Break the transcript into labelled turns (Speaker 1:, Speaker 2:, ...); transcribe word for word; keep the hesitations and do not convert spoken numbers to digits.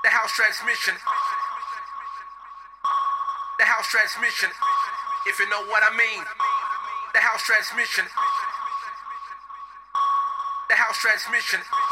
Speaker 1: The house transmission. The house transmission. If you know what I mean. The house transmission. The house transmission.